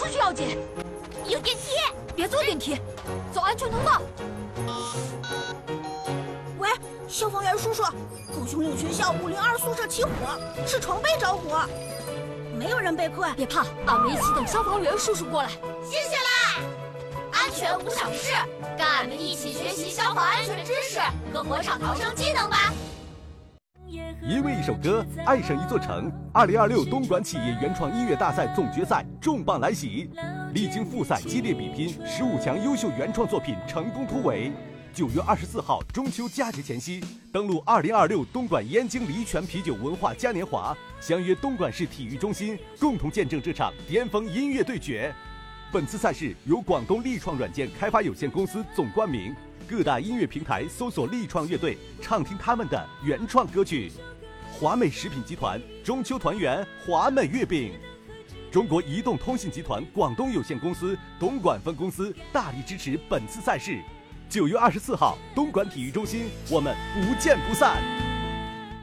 秩序要紧。 有电梯， 别坐电梯，走安全通道。 喂，消防员叔叔，高雄岭学校502宿舍起火，是床被着火，没有人被困。 别怕，俺们一起等消防员叔叔过来。 谢谢啦！安全无小事，跟俺们一起学习消防安全知识和火场逃生技能吧。 因为一首歌爱上一座城，2026东莞企业原创音乐大赛总决赛重磅来袭，历经复赛激烈比拼，15强优秀原创作品成功突围。9月24号中秋佳节前夕，登陆2026东莞燕京黎泉啤酒文化嘉年华，相约东莞市体育中心，共同见证这场巅峰音乐对决。本次赛事由广东力创软件开发有限公司总冠名，各大音乐平台搜索力创乐队，畅听他们的原创歌曲。华美食品集团中秋团圆华美月饼，中国移动通信集团广东有限公司东莞分公司大力支持本次赛事。9月24号，东莞体育中心，我们不见不散。